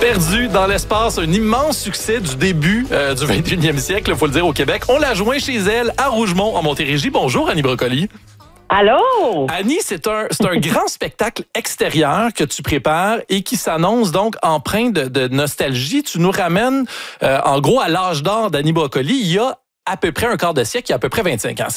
Perdu dans l'espace, un immense succès du début du 21e siècle, il faut le dire, au Québec. On l'a joint chez elle à Rougemont, en Montérégie. Bonjour, Annie Brocoli. Allô? Annie, c'est un grand spectacle extérieur que tu prépares et qui s'annonce donc empreint de nostalgie. Tu nous ramènes, en gros, à l'âge d'or d'Annie Brocoli, il y a à peu près un quart de siècle, il y a à peu près 25 ans.